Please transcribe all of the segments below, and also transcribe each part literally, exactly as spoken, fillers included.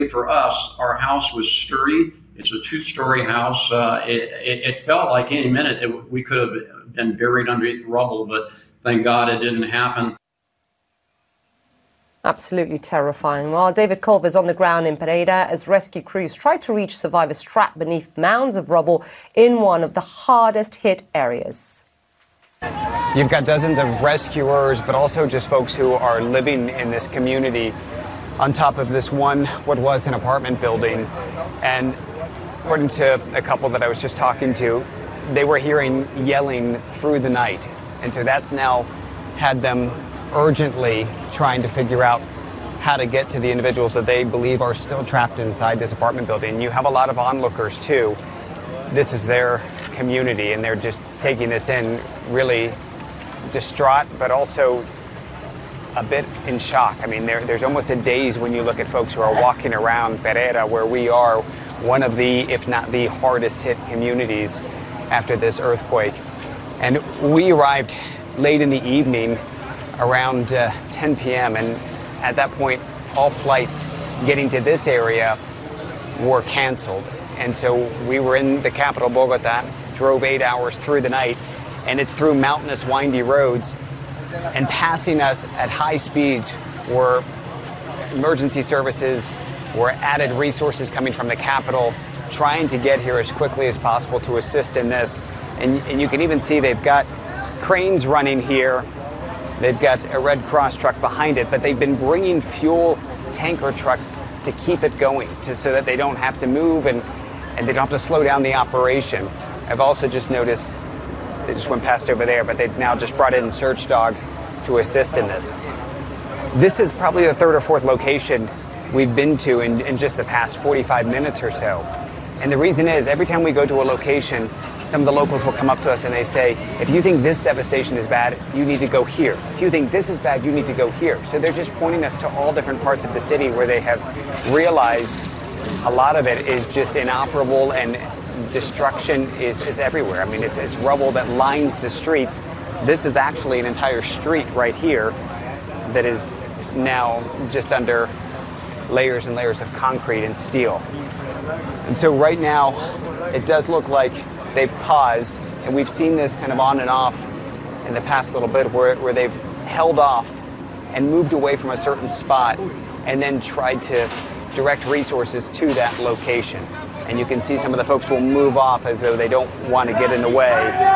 For us, our house was sturdy. It's a two-story house. Uh, it, it, it felt like any minute it, we could have been buried underneath rubble, but thank God it didn't happen. Absolutely terrifying. Well, David Culver is on the ground in Pereira as rescue crews try to reach survivors trapped beneath mounds of rubble in one of the hardest hit areas. You've got dozens of rescuers, but also just folks who are living in this community on top of this one, what was an apartment building. And according to a couple that I was just talking to, they were hearing yelling through the night. And so that's now had them urgently trying to figure out how to get to the individuals that they believe are still trapped inside this apartment building. You have a lot of onlookers too. This is their community and they're just taking this in really distraught, but also a bit in shock. I mean, there, there's almost a daze when you look at folks who are walking around Pereira, where we are one of the, if not the hardest hit communities after this earthquake. And we arrived late in the evening, around uh, ten p m and at that point all flights getting to this area were canceled. And so we were in the capital, Bogota, drove eight hours through the night, and it's through mountainous, windy roads, and passing us at high speeds were emergency services, were added resources coming from the capital, trying to get here as quickly as possible to assist in this. And, and you can even see they've got cranes running here. They've got a Red Cross truck behind it, but they've been bringing fuel tanker trucks to keep it going, to, so that they don't have to move and, and they don't have to slow down the operation. I've also just noticed, they just went past over there, but they've now just brought in search dogs to assist in this. This is probably the third or fourth location we've been to in, in just the past forty-five minutes or so. And the reason is, every time we go to a location, some of the locals will come up to us and they say, if you think this devastation is bad, you need to go here. If you think this is bad, you need to go here. So they're just pointing us to all different parts of the city where they have realized a lot of it is just inoperable and destruction is, is everywhere. I mean, it's, it's rubble that lines the streets. This is actually an entire street right here that is now just under layers and layers of concrete and steel. And so right now, it does look like they've paused, and we've seen this kind of on and off in the past little bit where, where they've held off and moved away from a certain spot and then tried to direct resources to that location. And you can see some of the folks will move off as though they don't want to get in the way.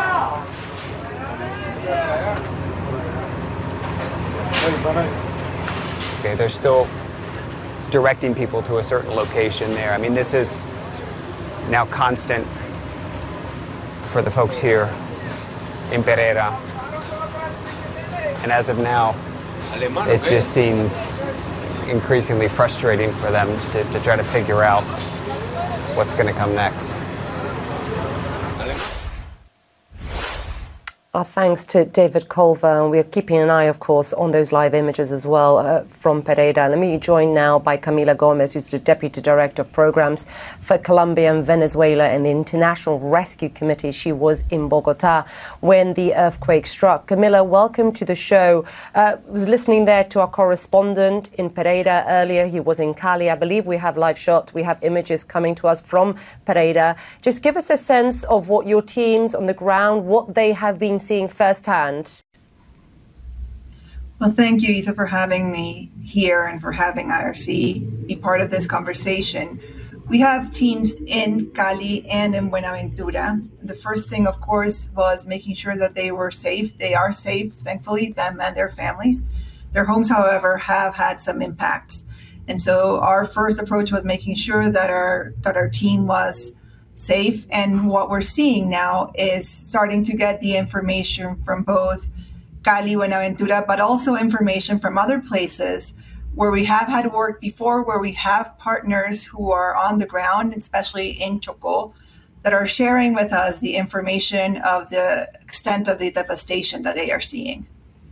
Okay, they're still directing people to a certain location there. I mean, this is now constant for the folks here in Pereira. And as of now, it just seems increasingly frustrating for them to, to try to figure out what's going to come next. Our thanks to David Culver, and we are keeping an eye, of course, on those live images as well uh, from Pereira. Let me be joined now by Camila Gomez, who's the Deputy Director of Programs for Colombia and Venezuela and the International Rescue Committee. She was in Bogota when the earthquake struck. Camila, welcome to the show. Uh, I was listening there to our correspondent in Pereira earlier. He was in Cali. I believe we have live shots. We have images coming to us from Pereira. Just give us a sense of what your teams on the ground, what they have been seeing firsthand. Well, thank you, Isa, for having me here and for having I R C be part of this conversation. We have teams in Cali and in Buenaventura. The first thing, of course, was making sure that they were safe. They are safe, thankfully, them and their families. Their homes, however, have had some impacts. And so our first approach was making sure that our that our team was safe. And what we're seeing now is starting to get the information from both Cali, Buenaventura, but also information from other places where we have had work before, where we have partners who are on the ground, especially in Chocó, that are sharing with us the information of the extent of the devastation that they are seeing.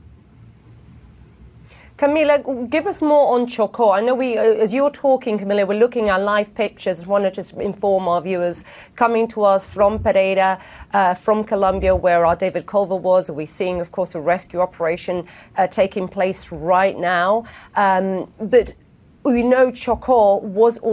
Camila, give us more on Chocó. I know we, as you're talking, Camila, we're looking at live pictures. I want to just inform our viewers coming to us from Pereira, uh, from Colombia, where our David Culver was. We're seeing, of course, a rescue operation uh, taking place right now. Um, but we know Chocó was